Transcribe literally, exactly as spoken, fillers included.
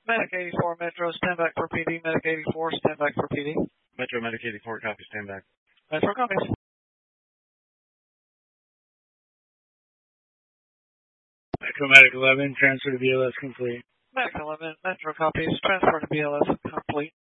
Medic eighty-four, Metro, stand back for P D. Medic eighty-four, stand back for P D. Metro, Medic eighty-four, copy, stand back. Metro, copies. Metro, Medic eleven, transfer to B L S complete. Medic eleven, Metro, copies, transfer to B L S complete.